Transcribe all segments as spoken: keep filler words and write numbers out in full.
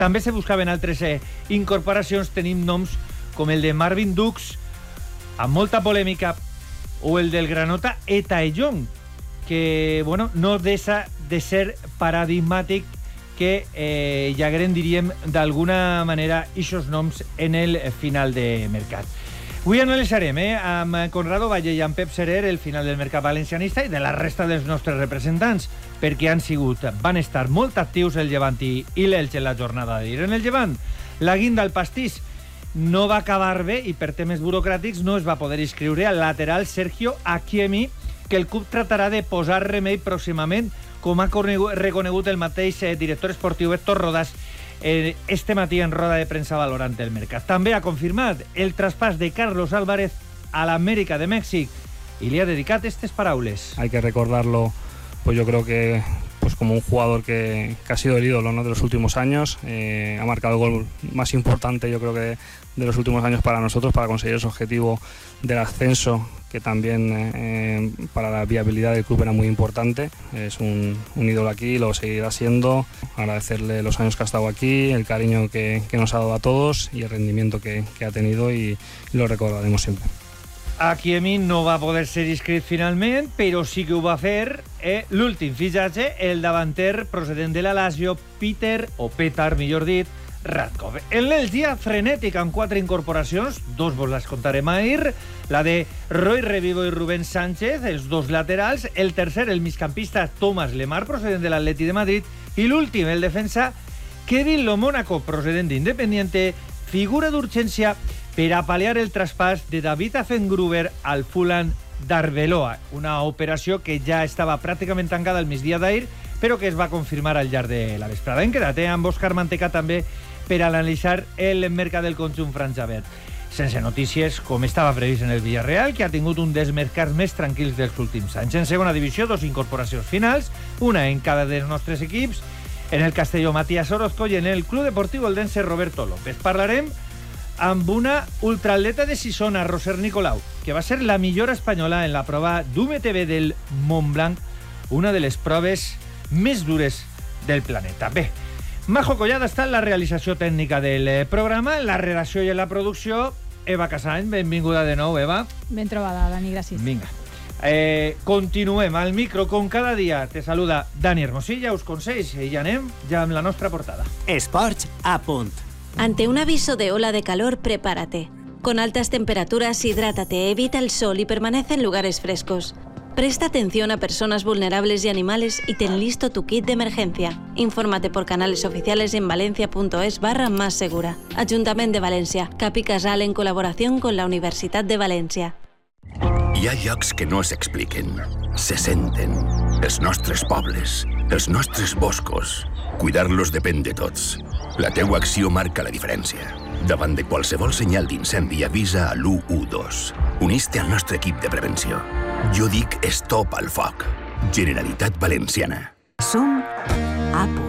També se buscaven altres eh, incorporacions. Tenim noms com el de Marvin Dukes, amb molta polèmica, o el del granota Etaellón, que bueno, no deixa de ser paradigmàtic que eh, ja hagueren, diríem, d'alguna manera ixos noms en el final de mercat. Avui analitzarem eh, amb Conrado Valle i amb Pep Serer el final del mercat valencianista i de la resta dels nostres representants, perquè han sigut, van estar molt actius el Llevant i, i l'Elx en la jornada d'ahir. En el Llevant, la guinda al pastís no va acabar bé i per temes burocràtics no es va poder inscriure al lateral Sergio Akiemi, que el club tratarà de posar remei pròximament, com ha reconegut el mateix director esportiu Héctor Rodas eh, este matí en roda de premsa valorant el mercat. També ha confirmat el traspàs de Carlos Álvarez a l'América de Mèxic y le ha dedicat estas paraules. Hay que recordarlo, pues yo creo que pues como un jugador que, que ha sido el ídolo, ¿no?, de los últimos años. Eh, ha marcado el gol más importante, yo creo que de, de los últimos años para nosotros, para conseguir ese objetivo del ascenso, que también eh, para la viabilidad del club era muy importante. Es un, un ídolo aquí, lo seguirá siendo. Agradecerle los años que ha estado aquí, el cariño que, que nos ha dado a todos y el rendimiento que, que ha tenido, y, y lo recordaremos siempre. Akiemi no va poder ser inscrit finalment, però sí que ho va fer eh, l'últim fitxatge, el davanter procedent de la Lazio, Peter, o Petar, millor dit, Radkov. En l'Elx dia frenètic amb quatre incorporacions, dos vos les contarem ahir, la de Roy Revivo i Rubén Sánchez, els dos laterals, el tercer, el migcampista Thomas Lemar, procedent de l'Atleti de Madrid, i l'últim, el defensa Kevin Lo Mónaco, procedent d'Independiente, figura d'urgència per a pal·liar el traspàs de David Afengruber al Fulham d'Arbeloa, una operació que ja estava pràcticament tancada al migdia d'ahir, però que es va confirmar al llarg de la vesprada. Hem quedat eh, amb Òscar Manteca també per analitzar el mercat del conjunt franc-verd. Sense notícies, com estava previst en el Villarreal, que ha tingut un dels mercats més tranquils dels últims anys. En segona divisió, dos incorporacions finals, una en cada dels nostres equips. En el Castelló, Matías Orozco, i en el Club Deportiu Eldense, Roberto López. Parlarem amb una ultraatleta de Sisona, Roser Nicolau, que va ser la millor espanyola en la prova d'U M T B del Montblanc, una de les proves més dures del planeta. Bé, Majo Collada està en la realització tècnica del programa, en la redacció i en la producció, Eva Casany. Benvinguda de nou, Eva. Ben trobada, Dani, gràcies. Vinga. Eh, continuem al micro, com cada dia. Te saluda Dani Hermosilla, us consells, i ja anem ja amb la nostra portada. Esports a punt. Ante un aviso de ola de calor, prepárate. Con altas temperaturas, hidrátate, evita el sol y permanece en lugares frescos. Presta atención a personas vulnerables y animales y ten listo tu kit de emergencia. Infórmate por canales oficiales en valencia.es barra más segura. Ayuntamiento de Valencia, Capi Casal en colaboración con la Universitat de València. Hi ha llocs que no s'expliquen, se senten. Els nostres pobles, els nostres boscos. Cuidar-los depèn de tots. La teua acció marca la diferència. Davant de qualsevol senyal d'incendi, avisa a l'u u dos. Unís-te al nostre equip de prevenció. Jo dic stop al foc. Generalitat Valenciana. Som a punt.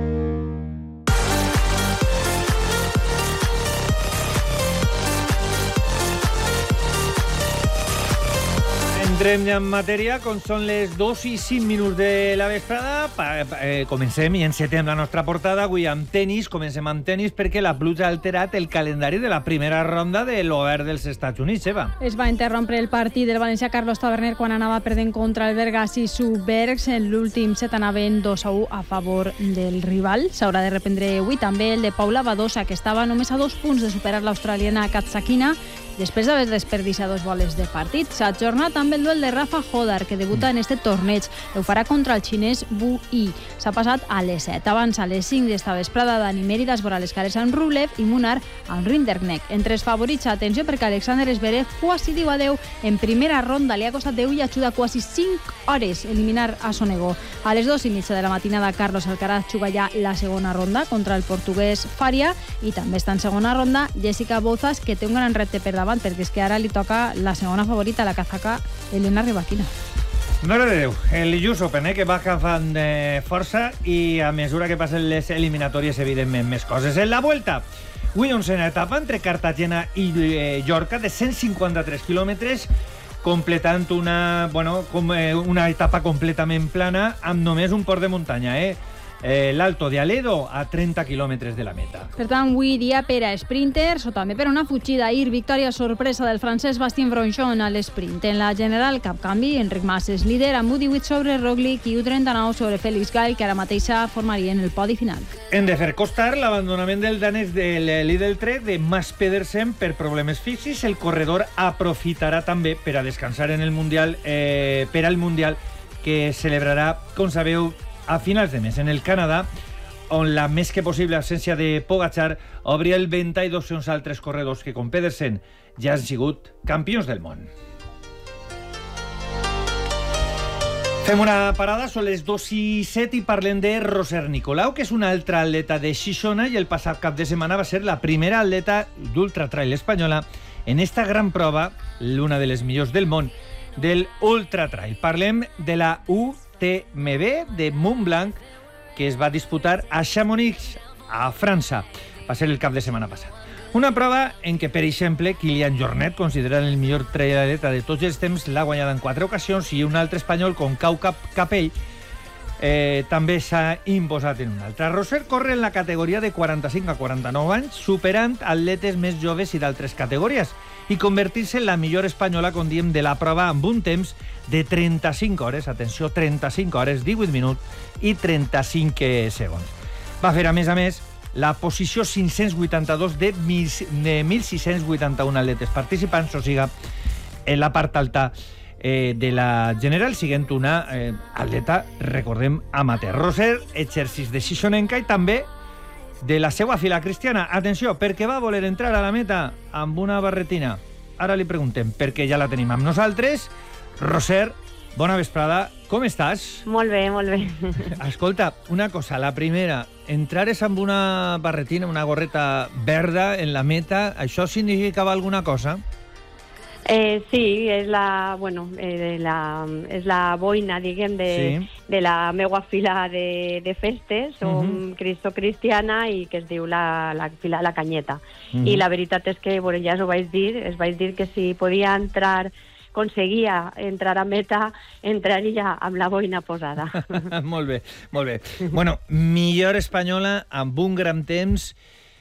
Entrem ja en matèria, com són les dos i cinc minuts de la vesprada. Pa, pa, eh, comencem i encetem la nostra portada avui amb tenis. Comencem amb tenis perquè la pluja ha alterat el calendari de la primera ronda de l'Obert dels Estats Units, Eva. Es va interrompre el partit del valencià Carlos Taverner quan anava perdent contra el Bergassi Subbergs. En l'últim set anaven dos a u a favor del rival. S'haurà de reprendre avui també el de Paula Badosa, que estava només a dos punts de superar l'australiana Katsakina després d'haver desperdiciat dos boles de partit. S'ajorna també el duel de Rafa Hodar, que debuta en este torneig. Ho farà contra el xinès Wu Yi. S'ha passat a les set. Abans, a les cinc d'esta vesprada, Dani Mérida es veurà les cares amb Rublev i Munar amb Rinderknecht. Entre els favorits, atenció, perquè Alexander Zverev quasi diu adeu en primera ronda. Li ha costat deu i ajuda quasi cinc hores eliminar a Sonego. A les dues i mitja de la matinada, Carlos Alcaraz juga ja la segona ronda contra el portuguès Faria, i també està en segona ronda Jessica Bouzas, que té un gran repte per davant, perquè és que ara li toca la segona favorita, la kazaca Elena Rybakina. Mare de Déu, el U S Open, eh, que va agafant eh, força, i a mesura que passen les eliminatòries, evidentment, més coses. En la Vuelta, avui onzena etapa entre Cartagena i eh, Llorca, de cent cinquanta-tres quilòmetres, completant una, bueno, com, eh, una etapa completament plana, amb només un port de muntanya, eh? eh, l'Alto de Aledo, a trenta quilòmetres de la meta. Per tant, avui dia per a sprinters o també per a una fugida. Ahir, victòria sorpresa del francès Bastien Bronchon a l'esprint. En la general, cap canvi. Enric Mas és líder amb u divuit sobre Roglic i u trenta-nou sobre Félix Gall, que ara mateixa formarien el podi final. Hem de fer costar l'abandonament del danès del Lidl Trek de Mads Pedersen per problemes físics. El corredor aprofitarà també per a descansar en el Mundial, eh, per al Mundial que celebrarà, com sabeu, a finals de mes en el Canadà, on la més que possible absència de Pogačar obria el ventall d'opcions a altres corredors que, com Pedersen, ja han sigut campions del món. Fem una parada, són les dos i set i parlem de Roser Nicolau, que és una altra atleta de Xixona i el passat cap de setmana va ser la primera atleta d'ultratrail espanyola en esta gran prova, l'una de les millors del món, del ultratrail. Parlem de la U T M B de Montblanc, que es va disputar a Chamonix, a França. Va ser el cap de setmana passat. Una prova en què, per exemple, Kilian Jornet, considerat el millor triatleta de tots els temps, l'ha guanyat en quatre ocasions, i un altre espanyol, com Cau Cap Capell, eh, també s'ha imposat en una altra. Roser corre en la categoria de quaranta-cinc a quaranta-nou anys, superant atletes més joves i d'altres categories, i convertir-se en la millor espanyola, com diem, de la prova amb un temps de trenta-cinc hores, atenció, trenta-cinc hores, divuit minuts i trenta-cinc segons. Va fer, a més a més, la posició cinc-cents vuitanta-dos de mil sis-cents vuitanta-un atletes participants, o sigui, en la part alta eh, de la general, siguent una eh, atleta, recordem, amateur. Roser, exercici de xixonenca i també de la seva fila cristiana. Atenció, perquè va voler entrar a la meta amb una barretina. Ara li preguntem, perquè ja la tenim amb nosaltres. Roser, bona vesprada, com estàs? Molt bé, molt bé. Escolta, una cosa, la primera, entrares amb una barretina, una gorreta verda en la meta, això significava alguna cosa? Eh, sí, és la, bueno, eh, la, és la boina, diguem, de, sí. de la meua fila de, de festes, som uh-huh. Cristo cristiana i que es diu la, la fila La Canyeta. Uh-huh. I la veritat és que, bueno, ja us ho vaig dir, es vaig dir que si podia entrar, aconseguia entrar a meta, entraria amb la boina posada. Molt bé, molt bé. Bueno, millor espanyola amb un gran temps.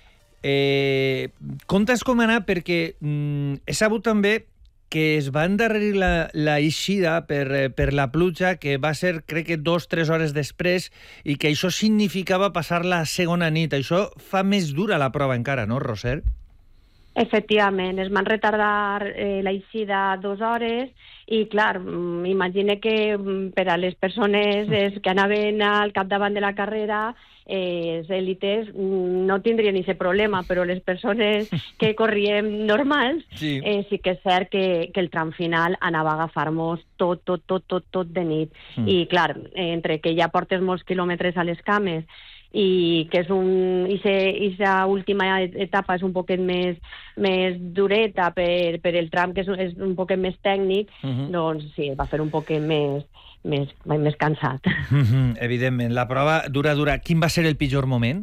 Eh, comptes com anar, perquè mm, he sabut també que es va endarrerir la, la eixida per, per la pluja, que va ser, crec que, dos o tres hores després, i que això significava passar la segona nit. Això fa més dura la prova encara, no, Roser? Efectivament, es van retardar eh, la eixida dues hores i, clar, m'imagine que per a les persones eh, que anaven al capdavant de la carrera, eh, les èlites no tindrien aquest problema, però les persones que corriem normals, sí, eh, sí que és cert que, que el tram final anava a agafar-nos tot, tot, tot, tot, tot de nit. Mm. I, clar, eh, entre que ja portes molts quilòmetres a les cames i que és un, aquesta última etapa és un poquet més, més dureta per, per el tram, que és, és un poquet més tècnic, uh-huh. doncs sí, va fer un poquet més, més, més cansat. Uh-huh, evidentment. La prova dura, dura. Quin va ser el pitjor moment?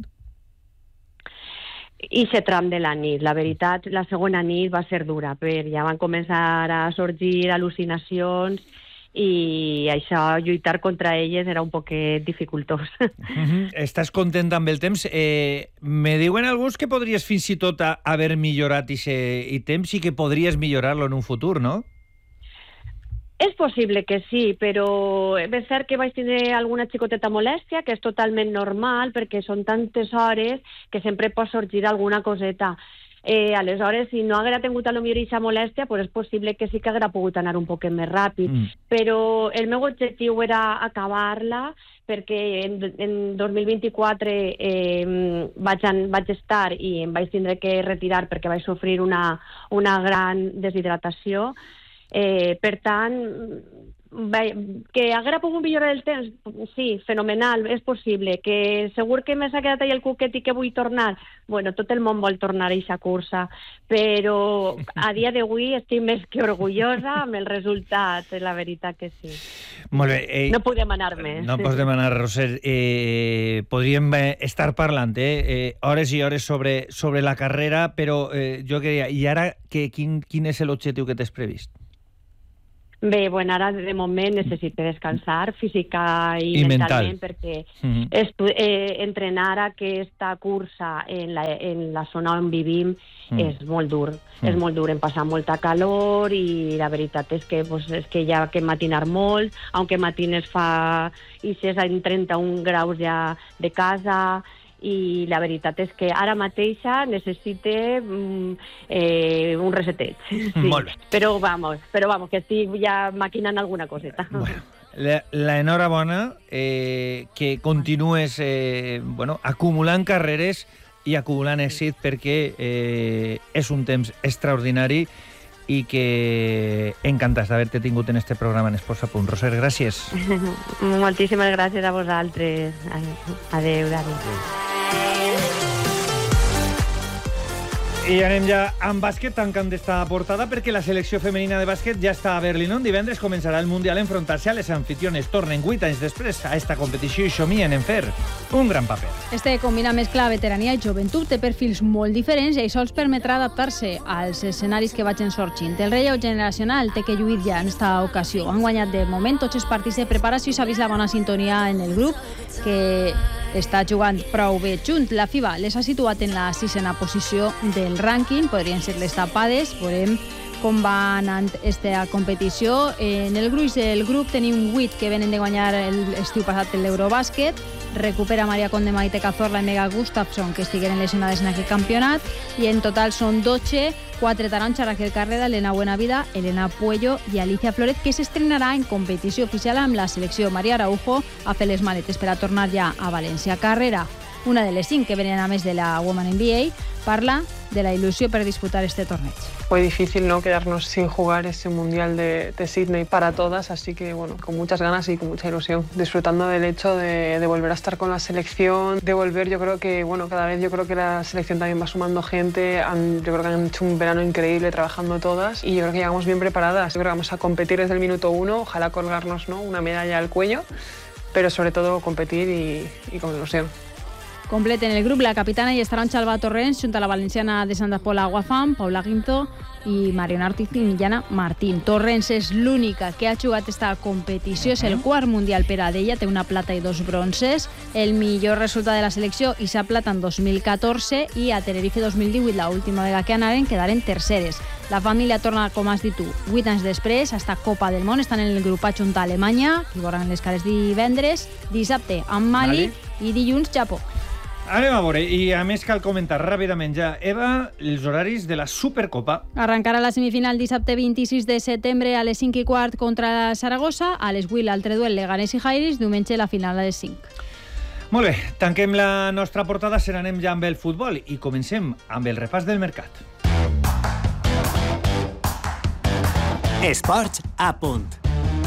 Ixe tram de la nit. La veritat, la segona nit va ser dura, perquè ja van començar a sorgir al·lucinacions i això, lluitar contra elles era un poquet dificultós. Uh-huh. Estàs content amb el temps? Eh, me diuen alguns que podries fins i tot haver millorat aquest temps i que podries millorar-lo en un futur, no? És possible que sí, però és cert que vaig tindre alguna xicoteta molèstia, que és totalment normal, perquè són tantes hores que sempre pot sorgir alguna coseta. Eh, aleshores, si no haguera tingut a lo millor aquesta molèstia, pues és possible que sí que haguera pogut anar un poquet més ràpid. Mm. Però el meu objectiu era acabar-la, perquè en, en dos mil vint-i-quatre eh, vaig, an, vaig estar i em vaig tindre que retirar perquè vaig sofrir una, una gran deshidratació. Eh, per tant, que haguera pogut millorar el temps, sí, fenomenal, és possible. Que segur que m'ha quedat ahí el cuquet i que vull tornar, bueno, tot el món vol tornar a aquesta cursa, però a dia d'avui estic més que orgullosa amb el resultat, la veritat que sí. Molt bé. Eh, no podem anar més. No podem anar, Roser. Eh, podríem estar parlant eh, eh, hores i hores sobre, sobre la carrera, però eh, jo queria, i ara que, quin, quin és l'objectiu que t'has previst? Bé, bueno, ara de moment necessito descansar física i, I mentalment mental. perquè Mm-hmm. estu- eh, entrenar aquesta cursa en la, en la zona on vivim Mm. és molt dur, Mm. és molt dur, em passa molta calor i la veritat és que, pues, és que hi ha que matinar molt, aunque matines fa i ses en trenta-un graus ja de casa, i la veritat és que ara mateixa necessite mm, eh, un reseteig. Sí. Molt bé. Però vamos, però vamos, que estic ja maquinant alguna coseta. Bueno, la, la enhorabona, eh, que continues eh, bueno, acumulant carreres i acumulant èxit, perquè eh, és un temps extraordinari i que encantats d'haver-te tingut en este programa en Esports a Punt. Roser, gràcies. Moltíssimes gràcies a vosaltres. Adéu, David. I anem ja amb bàsquet, tancant d'esta portada, perquè la selecció femenina de bàsquet ja està a Berlín, on divendres començarà el Mundial a enfrontar-se a les anfitriones. Tornen vuit anys després a esta competició i somien en fer un gran paper. Este combina mescla veterania i joventut, té perfils molt diferents i això els permetrà adaptar-se als escenaris que vagin sorgint. El relleu generacional té que lluir ja en esta ocasió. Han guanyat de moment tots els partits de preparació i s'ha vist la bona sintonia en el grup, que està jugant prou bé junt. La FIBA les ha situat en la sisena posició del rànquing, podrien ser les tapades, veurem com va anant aquesta competició. En el gruix del grup tenim vuit que venen de guanyar l'estiu passat l'Eurobàsquet. Recupera Maria Conde, Maite Cazorla i Mega Gustafsson, que estigueren lesionades en aquest campionat, i en total són dotze, quatre taronja, Raquel Carrera, Elena Buenavida, Elena Puello i Alicia Flores, que s'estrenarà en competició oficial amb la selecció. Maria Araujo a fer les maletes per a tornar ja a València. Carrera, una de les cinc que venen a més de la Women N B A, parla de la ilusió per disputar este torneig. Fue difícil, ¿no?, quedarnos sin jugar ese Mundial de, de Sydney para todas, así que bueno, con muchas ganas y con mucha ilusión, disfrutando del hecho de, de volver a estar con la selección, de volver. Yo creo que bueno, cada vez yo creo que la selección también va sumando gente, han, yo creo que han hecho un verano increíble trabajando todas y yo creo que llegamos bien preparadas. Yo creo que vamos a competir desde el minuto uno, ojalá colgarnos, ¿no?, una medalla al cuello, pero sobre todo competir y, y con ilusión. Completen el grup la capitana i estaran Xalva Torrents, junt a la valenciana de Santa Pola Guafam, Paula Guinto i Mariona Ortiz i Millana Martín. Torrents és l'única que ha jugat esta competició, és el quart mundial per a d'ella, té una plata i dos bronces. El millor resultat de la selecció, Isa Plata en dos mil catorze i a Tenerife dos mil divuit, l'última vegada que anaren, quedaren terceres. La família torna, com has dit tu, vuit anys després, a esta Copa del Món. Estan en el grupatge junt a Alemanya, que veuran les cares divendres, dissabte amb Mali i dilluns Japó. Anem a veure, i a més cal comentar ràpidament ja, Eva, els horaris de la Supercopa. Arrencarà la semifinal dissabte vint-i-sis de setembre a les cinc i quart contra Saragossa, a les vuit l'altre duel Leganés i Jairis, diumenge la final a les cinc. Molt bé, tanquem la nostra portada, se n'anem ja amb el futbol i comencem amb el repàs del mercat. Esports a punt.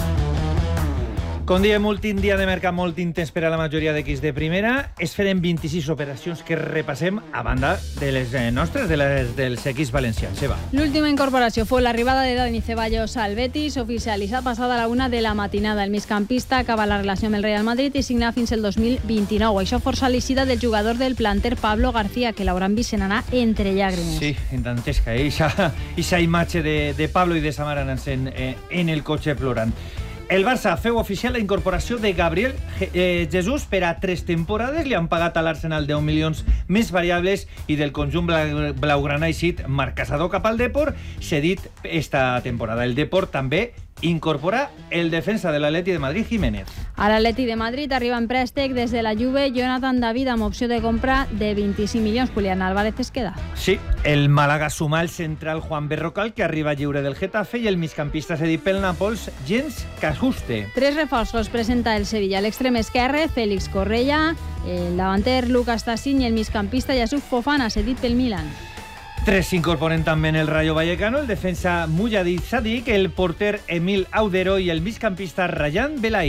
Com diem, últim dia de mercat molt intens per a la majoria d'equips de primera. Es farem vint-i-sis operacions que repassem a banda de les nostres, de les dels equips valencians. Eva. L'última incorporació fou l'arribada de Dani Ceballos al Betis, oficialitzat passada a la una de la matinada. El migcampista acaba la relació amb el Real Madrid i signa fins el dos mil vint-i-nou. Això força l'eixida del jugador del planter Pablo García, que l'hauran vist en anar entre llàgrimes. Sí, en dantesca. Eixa imatge de, de Pablo i de sa mare anant en, en el cotxe plorant. El Barça feu oficial la incorporació de Gabriel eh, Jesús per a tres temporades. Li han pagat a l'Arsenal deu milions més variables i del conjunt blau, blaugrana eixit Marc Casador cap al Depor, cedit esta temporada. El Depor també incorpora el defensa de l'Atleti de Madrid, Jiménez. A l'Atleti de Madrid arriba en préstec des de la Juve Jonathan David amb opció de compra de vint-i-cinc milions. Julián Álvarez es queda. Sí, el Màlaga suma el central Juan Berrocal, que arriba lliure del Getafe, i el migcampista cedit pel Nàpols, Jens Cajuste. Tres reforços presenta el Sevilla. L'extrem esquerre, Félix Correia, el davanter Lucas Tassin i el migcampista Yusuf Fofana, cedit pel Milan. Tres s'incorporen també en el Rayo Vallecano, el defensa Mujahid Sadik, el porter Emil Audero i el migcampista Rayan Belaid.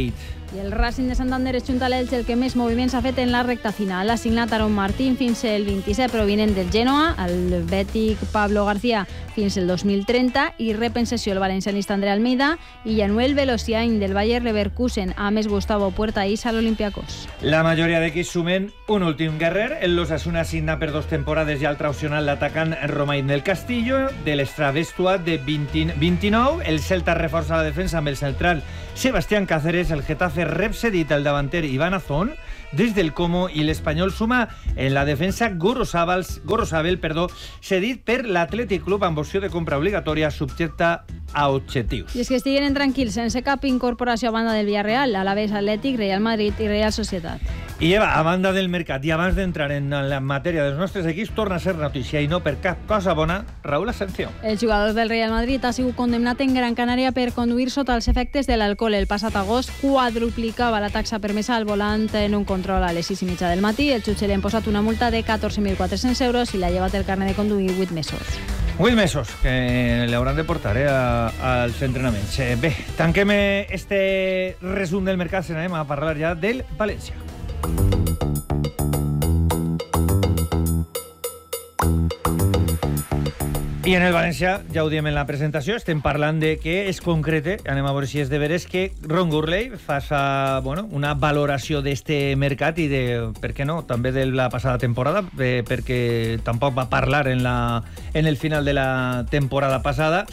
I el Racing de Santander és junt a l'Elx el que més moviments ha fet en la recta final. Ha signat Aaron Martín fins el vint-i-set, provinent del Genoa, el bètic Pablo García fins el dos mil trenta i rep en sessió el valencianista André Almeida i Januel Velociain del Bayer Leverkusen, a més Gustavo Puerta i a l'Olympiacos. La majoria d'equips sumen un últim guerrer. El Osasuna signa per dos temporades i altra opcional l'atacant Romain del Castillo, de l'Extravestua de vint, vint-i-nou. El Celta reforça la defensa amb el central Sebastián Cáceres. El Getafe rep cedit el davanter Iván Azón des del Como i l'Espanyol suma en la defensa Gorosabel, Gorosabel perdó, cedit per l'Atlètic Club amb opció de compra obligatòria subjecta a objectius. I és que estiguen tranquils, sense cap incorporació a banda del Villarreal, Alavés, Atlètic, Real Madrid i Real Societat. I Eva, a banda del mercat i abans d'entrar en la matèria dels nostres equips, torna a ser notícia i no per cap cosa bona, Raúl Asensio. El jugador del Real Madrid ha sigut condemnat en Gran Canària per conduir sota els efectes de l'alcohol. El passat agost quadruplicava la taxa permesa al volant en un control a les sis i mitja del matí. El jutge li ha imposat una multa de catorze mil quatre-cents euros i l'ha llevat el carnet de conduir vuit mesos. vuit mesos que li hauran de portar eh, a, als entrenaments. Eh, bé, tanquem este resum del mercat, se n'anem a parlar ja del València. I en el València, ja ho diem en la presentació, estem parlant de que es concrete, anem a veure si és de veres, que Ron Gurley faça bueno, una valoració d'este mercat i de, per què no, també de la passada temporada, eh, perquè tampoc va parlar en, la, en el final de la temporada passada.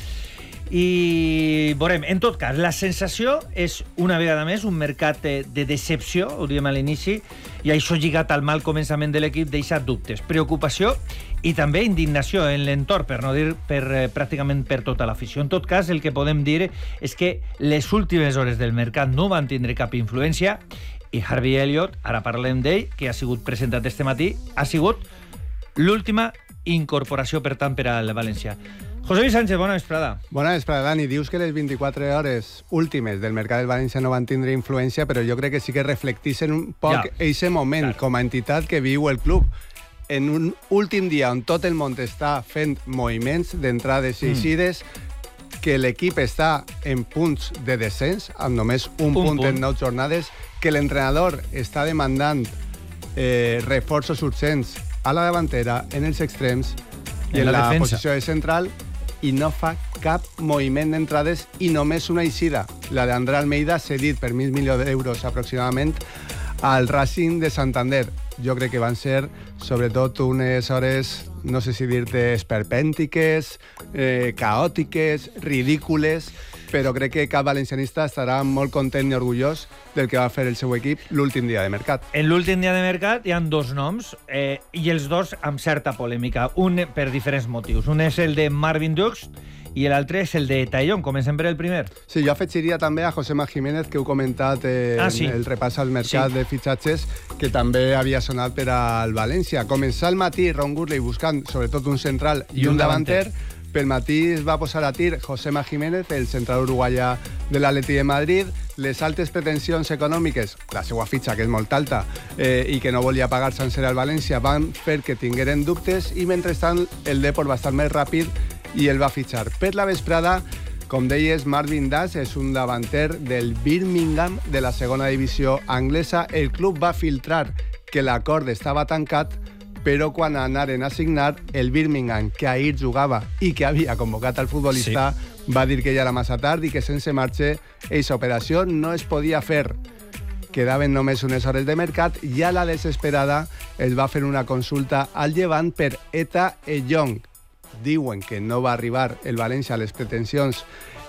I veurem, en tot cas, la sensació és una vegada més un mercat de decepció, ho diem a l'inici, i això lligat al mal començament de l'equip deixa dubtes, preocupació i també indignació en l'entorn, per no dir per, eh, pràcticament per tota l'afició. En tot cas, el que podem dir és que les últimes hores del mercat no van tindre cap influència i Harvey Elliott, ara parlem d'ell, que ha sigut presentat este matí, ha sigut l'última incorporació, per tant, per al València. José Luis Sánchez, bona vesprada. Bona vesprada, Dani. Dius que les vint-i-quatre hores últimes del mercat del València no van tindre influència, però jo crec que sí que reflectixen un poc eixe ja, moment, clar, com a entitat que viu el club. En un últim dia on tot el món està fent moviments d'entrades i eixides, mm. que l'equip està en punts de descens, amb només un, un punt, punt en nou jornades, que l'entrenador està demandant eh, reforços urgents a la davantera, en els extrems i en, en la, la posició de central, i no fa cap moviment d'entrades i només una eixida, la d'André Almeida, cedit per mil milions d'euros aproximadament al Racing de Santander. Jo crec que van ser, sobretot, unes hores, no sé si dir-te, esperpèntiques, eh, caòtiques, ridícules, però crec que cap valencianista estarà molt content i orgullós del que va fer el seu equip l'últim dia de mercat. En l'últim dia de mercat hi ha dos noms, eh, i els dos amb certa polèmica, un per diferents motius. Un és el de Marvin Dux i l'altre és el de Taillon. Comencem per el primer. Sí, jo afegiria també a Josema Jiménez, que heu comentat eh, ah, sí. en el repàs al mercat sí. de fitxatges, que també havia sonat per al València. Començar el matí Ron Gurley buscant sobretot un central i, I un, un davanter. davanter. Pel matí es va posar a tir Josema Jiménez, el central uruguaià de l'Atleti de Madrid. Les altes pretensions econòmiques, la seva fitxa, que és molt alta, eh, i que no volia pagar sencer al València, van fer que tingueren dubtes i, mentrestant, el Depor va estar més ràpid i el va fitxar. Per la vesprada, com deies, Marvin Dux és un davanter del Birmingham de la segona divisió anglesa. El club va filtrar que l'acord estava tancat, però quan anaren a signar, el Birmingham, que ahir jugava i que havia convocat al futbolista, sí. va dir que ja era massa tard i que sense marxa aquesta operació no es podia fer. Quedaven només unes hores de mercat i a la desesperada es va fer una consulta al Llevant per Eta Eyong. Diuen que no va arribar el València a les pretensions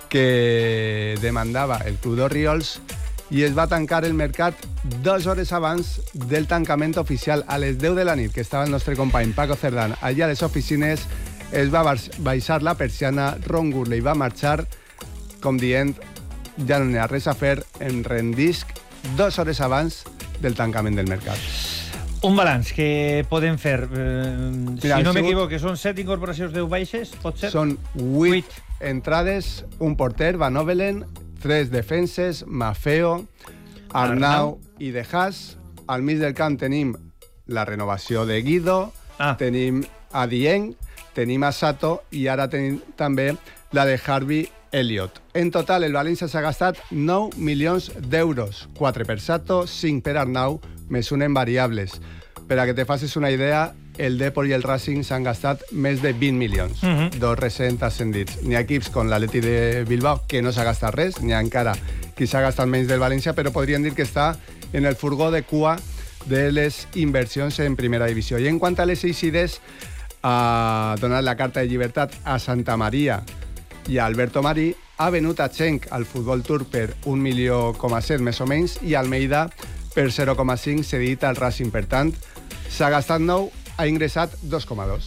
que demandava el club d'Orriols i es va tancar el mercat dues hores abans del tancament oficial. A les deu de la nit, que estava el nostre company Paco Cerdán allà a les oficines, es va baixar la persiana, Ron Gurley va marxar, com dient, ja no n'hi ha res a fer, en rendisc dues hores abans del tancament del mercat. Un balanç que podem fer, eh, Mira, si no m'equivoco, són set incorporacions, deu baixes, pot ser? Són vuit entrades, un porter, Van Ovelen, tres defenses, Mafeo, Arnau, Arnau i De Haas. Al mig del camp tenim la renovació de Guido, ah. tenim a Dieng, tenim a Sato i ara tenim també la de Harvey Elliott. En total, el València s'ha gastat nou milions d'euros, quatre per Sato, cinc per Arnau, més un en variables. Per a que te facis una idea, el Depor i el Racing s'han gastat més de vint milions, uh -huh. dos recents ascendits. N'hi ha equips com l'Atleti de Bilbao que no s'ha gastat res, n'hi ha encara qui s'ha gastat menys del València, però podríem dir que està en el furgó de cua de les inversions en primera divisió. I en quant a les eixides, ha donat la carta de llibertat a Santa Maria i a Alberto Marí, ha venut a Schenk al futbol turc per un milió coma set més o menys i Almeida per zero coma cinc cedit al Racing. Per tant, s'ha gastat nou, ha ingressat dos coma dos.